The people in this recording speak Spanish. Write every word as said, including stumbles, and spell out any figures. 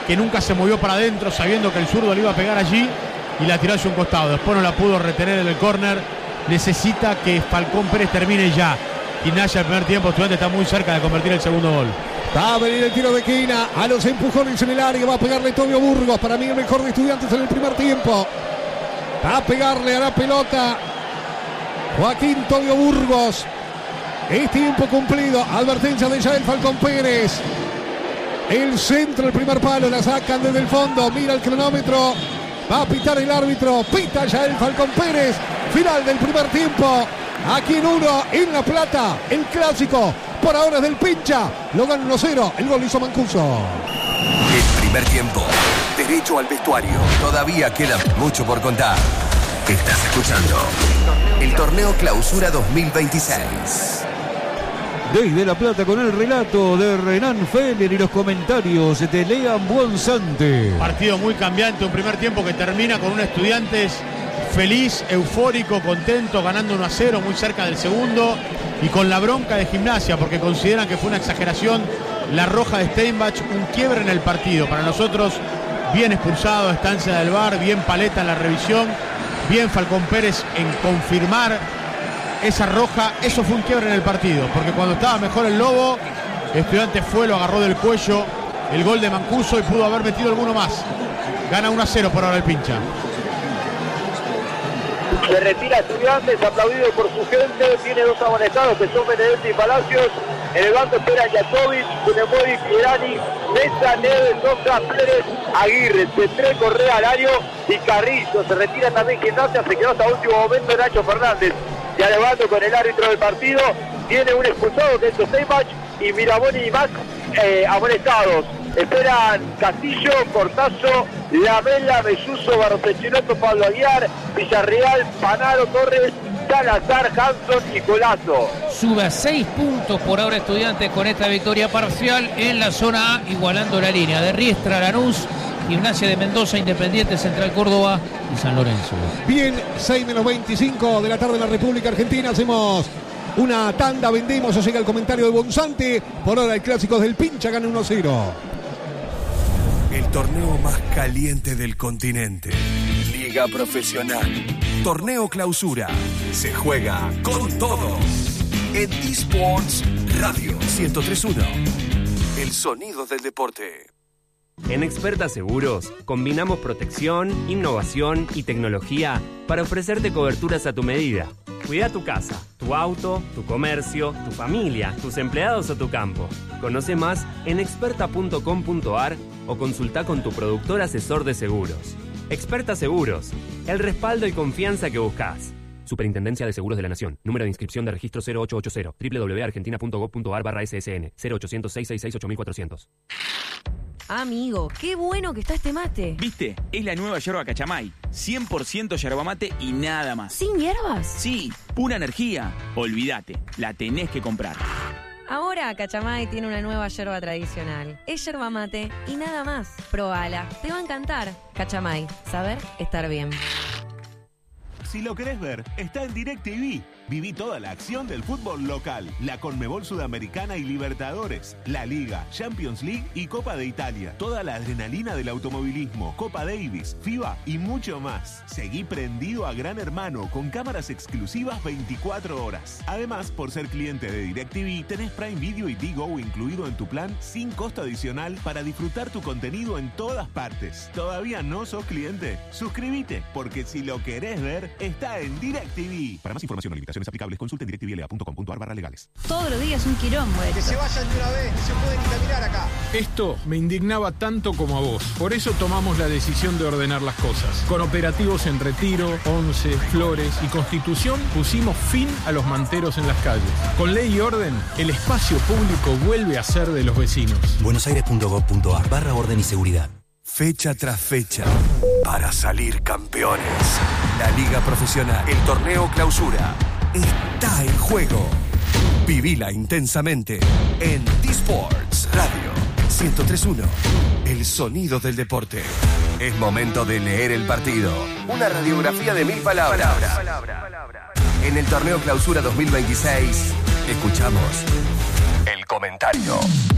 que nunca se movió para adentro, sabiendo que el zurdo le iba a pegar allí, y la tiró hacia un costado. Después no la pudo retener en el córner. Necesita que Falcón Pérez termine ya. Gimnasia el primer tiempo, Estudiantes está muy cerca de convertir el segundo gol. Va a venir el tiro de esquina, a los empujones en el área, va a pegarle Tobio Burgos, para mí el mejor de Estudiantes en el primer tiempo. Va a pegarle a la pelota Joaquín Tobio Burgos. Es tiempo cumplido, advertencia de Yael Falcón Pérez. El centro, el primer palo, la sacan desde el fondo, mira el cronómetro, va a pitar el árbitro, pita Yael Falcón Pérez, final del primer tiempo. Aquí en uno, en La Plata, el clásico, por ahora es del Pincha, lo gana uno cero, el gol hizo Mancuso. El primer tiempo, derecho al vestuario, todavía queda mucho por contar. Estás escuchando el Torneo Clausura dos mil veintiséis. Desde La Plata con el relato de Renan Feller y los comentarios de Lean Buonsante. Partido muy cambiante, un primer tiempo que termina con un Estudiantes feliz, eufórico, contento, ganando uno a cero, muy cerca del segundo, y con la bronca de Gimnasia, porque consideran que fue una exageración la roja de Steinbach, un quiebre en el partido. Para nosotros, bien expulsado, estancia del V A R, bien Paleta en la revisión, bien Falcón Pérez en confirmar esa roja. Eso fue un quiebre en el partido, porque cuando estaba mejor el Lobo, Estudiantes fue, lo agarró del cuello, el gol de Mancuso, y pudo haber metido alguno más. Gana uno a cero por ahora el Pincha. Se retira Estudiantes, aplaudido por su gente. Tiene dos amonestados que son Benedetti y Palacios. En el banco espera Yakovic, Kunemori, Pierani, Mesa, Neves, Sosa, Pérez, Aguirre, Centré, Correa, Alario y Carrillo. Se retira también Gimnasia, se quedó hasta último momento Nacho Fernández. Dialogando con el árbitro del partido, tiene un expulsado que es Steinbach y Miraboni y Max eh, amonestados. Esperan Castillo, Cortazo, Lamela, Belluso, Barrocechinoto, Pablo Aguiar, Villarreal, Panaro, Torres, Salazar, Hanson y Colazo. Sube a seis puntos por ahora Estudiantes con esta victoria parcial en la zona A, igualando la línea de Riestra, Lanús, Gimnasia de Mendoza, Independiente, Central Córdoba y San Lorenzo. Bien, seis menos veinticinco de la tarde en la República Argentina. Hacemos una tanda, vendemos, ya llega el comentario de Buonsante. Por ahora el clásico del Pincha gana uno cero. El torneo más caliente del continente. Liga Profesional. Torneo Clausura. Se juega con todo. En eSports Radio ciento tres punto uno. El sonido del deporte. En Experta Seguros, combinamos protección, innovación y tecnología para ofrecerte coberturas a tu medida. Cuida tu casa, tu auto, tu comercio, tu familia, tus empleados o tu campo. Conoce más en experta punto com punto a r o consulta con tu productor asesor de seguros. Experta Seguros, el respaldo y confianza que buscas. Superintendencia de Seguros de la Nación. Número de inscripción de registro cero ocho ocho cero. doble u doble u doble u punto argentina punto gob punto a r barra S S N. cero ochocientos, seiscientos sesenta y seis, ocho mil cuatrocientos. Amigo, qué bueno que está este mate. ¿Viste? Es la nueva yerba Cachamay. cien por ciento yerba mate y nada más. ¿Sin hierbas? Sí, pura energía. Olvídate, la tenés que comprar. Ahora Cachamay tiene una nueva yerba tradicional. Es yerba mate y nada más. Probala, te va a encantar. Cachamay, saber estar bien. Si lo querés ver, está en DirecTV. Viví toda la acción del fútbol local, la Conmebol Sudamericana y Libertadores, la Liga, Champions League y Copa de Italia. Toda la adrenalina del automovilismo, Copa Davis, FIBA y mucho más. Seguí prendido a Gran Hermano con cámaras exclusivas veinticuatro horas. Además, por ser cliente de DirecTV, tenés Prime Video y Digo incluido en tu plan sin costo adicional para disfrutar tu contenido en todas partes. ¿Todavía no sos cliente? Suscríbete, porque si lo querés ver, está en DirecTV. Para más información o limitaciones aplicables, consulten directvla punto com punto a r barra legales. Todos los días un quilombo esto. Que se vayan de una vez, no se pueden ni caminar acá. Esto me indignaba tanto como a vos. Por eso tomamos la decisión de ordenar las cosas. Con operativos en Retiro, Once, Flores y Constitución pusimos fin a los manteros en las calles. Con ley y orden, el espacio público vuelve a ser de los vecinos. buenosaires punto gob punto a r barra orden y seguridad. Fecha tras fecha, para salir campeones. La Liga Profesional, el Torneo Clausura, está en juego. Vivila intensamente en eSports Radio ciento tres punto uno. El sonido del deporte. Es momento de leer el partido. Una radiografía de mil palabras. En el Torneo Clausura dos mil veintiséis, escuchamos el comentario.